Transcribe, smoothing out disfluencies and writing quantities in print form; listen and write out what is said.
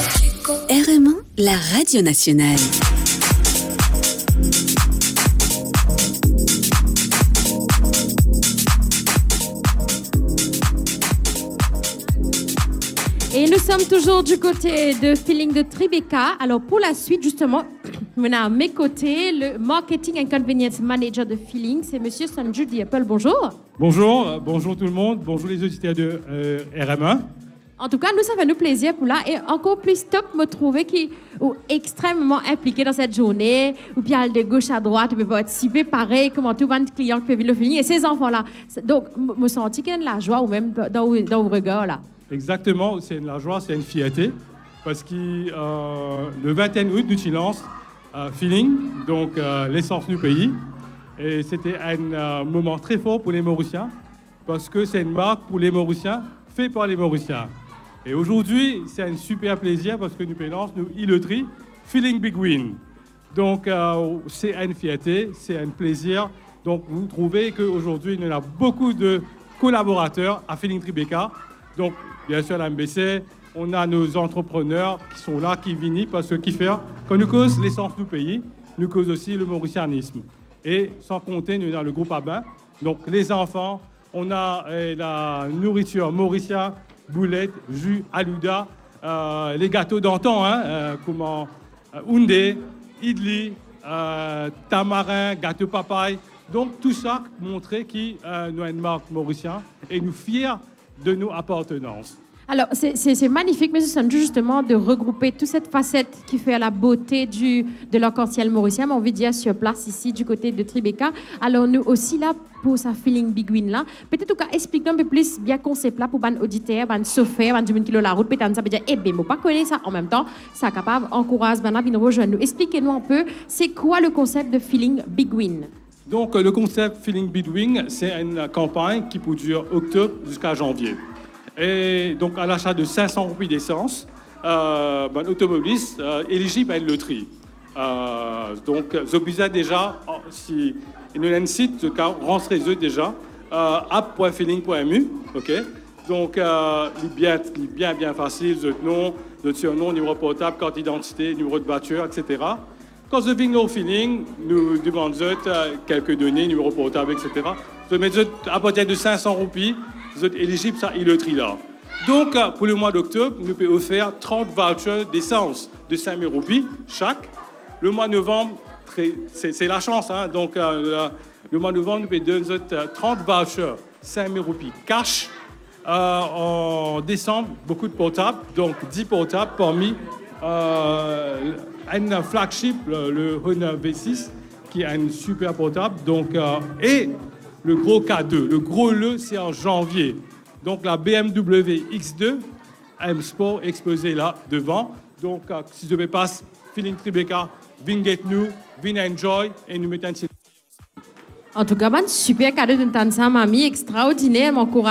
RMA, la radio nationale. Et nous sommes toujours du côté de Feeling de Tribeca. Alors pour la suite, justement, on a à mes côtés le Marketing and Convenience Manager de Feeling, c'est Monsieur Sanju Diapel. Bonjour. Bonjour tout le monde, bonjour les auditeurs de RMA. En tout cas, nous, ça fait nous plaisir pour là. Et encore plus top, me trouver qui est extrêmement impliqué dans cette journée, ou bien de gauche à droite, ou bien participer pareil, comment tout le client qui peut vivre le feeling. Et ces enfants-là, donc, me sentis qu'il y a de la joie, ou même dans vos regards là. Exactement, c'est de la joie, c'est une fierté. Parce que le 21 août, nous lance Feeling, donc l'essence du pays. Et c'était un moment très fort pour les Mauriciens, parce que c'est une marque pour les Mauriciens, fait par les Mauriciens. Et aujourd'hui, c'est un super plaisir parce que nous lançons le tri Feeling Big Win. Donc, c'est une fierté, c'est un plaisir. Donc, vous trouvez qu'aujourd'hui, il y a beaucoup de collaborateurs à Feeling Tribeca. Donc, bien sûr, à l'MBC, on a nos entrepreneurs qui sont là, qui viennent parce que quand nous cause l'essence du pays, nous cause aussi le mauricianisme. Et sans compter, nous avons le groupe Abin. Donc, les enfants, on a la nourriture mauricienne, boulettes, jus, alouda, les gâteaux d'antan, comme Oundé, idli, tamarin, gâteau papaye. Donc tout ça montrait qu'il nous a une marque mauricienne et nous fiers de nos appartenances. Alors, c'est magnifique, M. Sanju, justement, de regrouper toute cette facette qui fait la beauté de l'arc-en-ciel mauricien. Mais on veut dire sur place ici, du côté de Tribeca. Alors, nous aussi là, pour sa Feeling Big Win là, peut-être qu'on explique un peu plus bien concept là pour les auditeurs, les chauffeurs, les gens qui ont la route, peut-être ça veut dire, eh bien, moi pas connaître ça en même temps, ça est capable d'encourager les gens à rejoindre nous. Expliquez-nous un peu, c'est quoi le concept de Feeling Big Win? Donc, le concept Feeling Big Win, c'est une campagne qui peut durer octobre jusqu'à janvier. Et donc, à l'achat de 500 roupies d'essence, automobiliste éligible à une loterie. Donc, vous obligez déjà, si il y a un site, rentrez-vous déjà, app.feeling.mu, ok? Donc, bien facile, votre nom, votre surnom, numéro portable, carte d'identité, numéro de voiture, etc. Quand vous venez au Feeling, nous demandons quelques données, numéro portable, etc. Vous mettez à partir de 500 roupies, vous êtes éligible à la loterie là. Donc, pour le mois d'octobre, nous pouvons offrir 30 vouchers d'essence de 5 000 roupies chaque. Le mois de novembre, c'est la chance. Donc, le mois de novembre, nous pouvons donner 30 vouchers, 5 000 roupies cash. En décembre, beaucoup de portables, donc 10 portables parmi un flagship, le Honor V6, qui est un super portable. Donc, et le gros cadeau, le gros c'est en janvier. Donc la BMW X2, M Sport exposé là devant. Donc si je vais passer Feeling Tribeca, viens get nous, viens enjoy et nous mettons. En tout cas, super cadeau de Tansa Mamie, extraordinaire, mon courage.